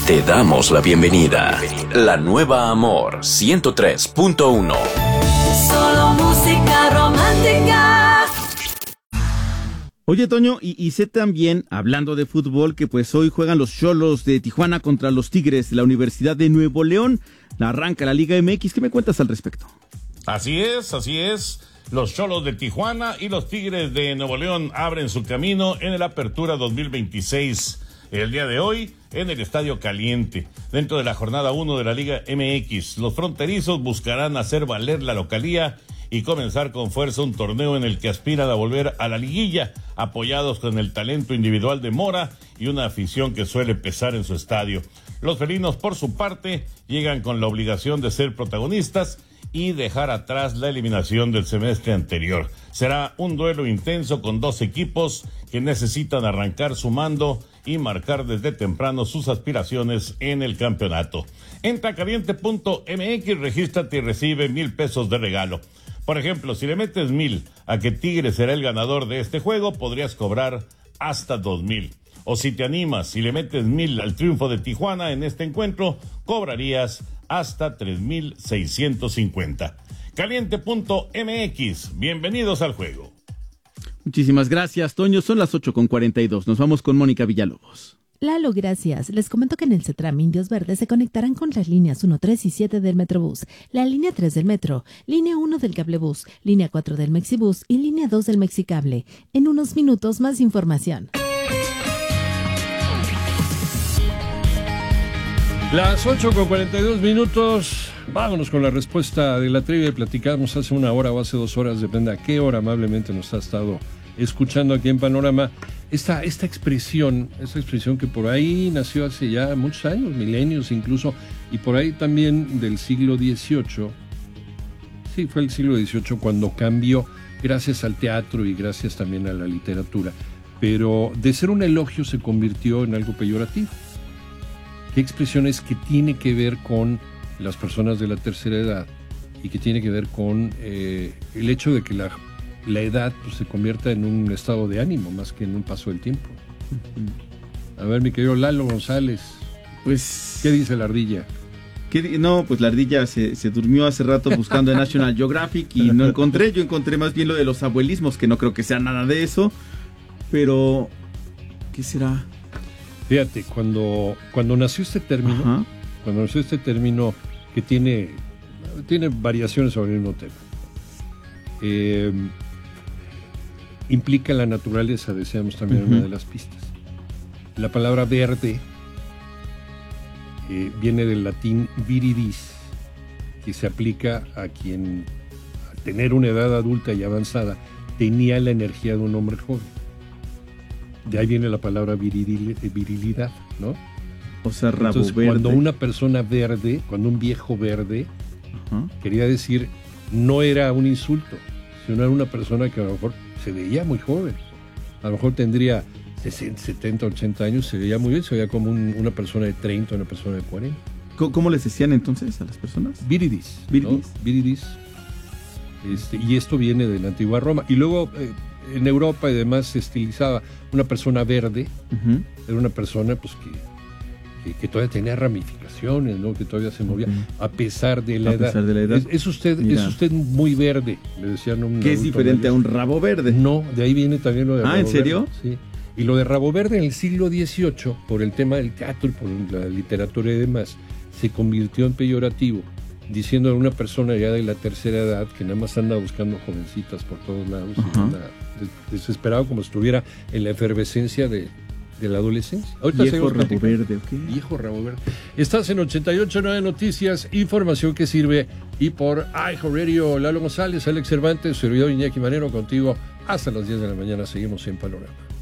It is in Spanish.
Te damos la bienvenida. La nueva Amor 103.1. Solo música romántica. Oye, Toño, y sé también, hablando de fútbol, que pues hoy juegan los Xolos de Tijuana contra los Tigres de la Universidad de Nuevo León. Arranca la Liga MX. ¿Qué me cuentas al respecto? Así es. Los Xolos de Tijuana y los Tigres de Nuevo León abren su camino en el Apertura 2026. El día de hoy, en el Estadio Caliente, dentro de la jornada 1 de la Liga MX, los fronterizos buscarán hacer valer la localía y comenzar con fuerza un torneo en el que aspiran a volver a la liguilla, apoyados con el talento individual de Mora y una afición que suele pesar en su estadio. Los felinos, por su parte, llegan con la obligación de ser protagonistas y dejar atrás la eliminación del semestre anterior. Será un duelo intenso con dos equipos que necesitan arrancar sumando y marcar desde temprano sus aspiraciones en el campeonato. Entra a caliente.mx, regístrate y recibe $1,000 de regalo. Por ejemplo, si le metes 1,000 a que Tigres será el ganador de este juego, podrías cobrar hasta 2,000. O si te animas y le metes 1,000 al triunfo de Tijuana en este encuentro, cobrarías hasta 3,650. Caliente.mx, bienvenidos al juego. Muchísimas gracias, Toño. Son las 8:42. Nos vamos con Mónica Villalobos. Lalo, gracias. Les comento que en el CETRAM Indios Verdes se conectarán con las líneas 1, 3 y 7 del Metrobús, la línea 3 del Metro, línea 1 del Cablebús, línea 4 del Mexibús y línea 2 del Mexicable. En unos minutos más información. Las 8:42. Vámonos con la respuesta de la trivia. Platicamos hace una hora o hace 2 horas, depende a qué hora amablemente nos ha estado escuchando aquí en Panorama. Esta expresión que por ahí nació hace ya muchos años, milenios incluso, y por ahí también del siglo XVIII. Sí, fue el siglo XVIII cuando cambió, gracias al teatro y gracias también a la literatura. Pero de ser un elogio se convirtió en algo peyorativo. ¿Qué expresión es que tiene que ver con las personas de la tercera edad y que tiene que ver con el hecho de que la edad pues, se convierta en un estado de ánimo más que en un paso del tiempo? A ver, mi querido Lalo González, pues, ¿qué dice la ardilla? No, pues la ardilla se durmió hace rato buscando en National Geographic y no encontré. Yo encontré más bien lo de los abuelismos, que no creo que sea nada de eso. Pero, ¿qué será? Fíjate, cuando nació este término, que tiene variaciones sobre el mismo tema, implica la naturaleza, decíamos también en una de las pistas. La palabra verde viene del latín viridis, que se aplica a quien, al tener una edad adulta y avanzada, tenía la energía de un hombre joven. De ahí viene la palabra virilidad, ¿no? O sea, rabo Entonces, verde. cuando una persona verde, cuando un viejo verde, quería decir, no era un insulto, sino era una persona que a lo mejor se veía muy joven. A lo mejor tendría 60, 70, 80 años, se veía muy bien, se veía como una persona de 30, una persona de 40. ¿Cómo les decían entonces a las personas? Viridis. Viridis. ¿No? Viridis. Y esto viene de la antigua Roma. Y luego en Europa y demás se estilizaba una persona verde, era una persona pues que todavía tenía ramificaciones, ¿no? Que todavía se movía, a pesar de la edad. Pesar de la edad. Es usted muy verde, le decían. ¿Qué es diferente a un rabo verde? No, de ahí viene también lo de rabo ¿en serio? verde. Sí. Y lo de rabo verde en el siglo XVIII, por el tema del teatro y por la literatura y demás, se convirtió en peyorativo, diciendo a una persona ya de la tercera edad que nada más anda buscando jovencitas por todos lados, y anda desesperado como si estuviera en la efervescencia de la adolescencia. Viejo rabo verde, ¿ok? Viejo rabo verde. Estás en 88.9 Noticias, información que sirve, y por iHeartRadio. Lalo González, Alex Cervantes, servidor Iñaki Manero, contigo hasta las 10 de la mañana. Seguimos en Panorama.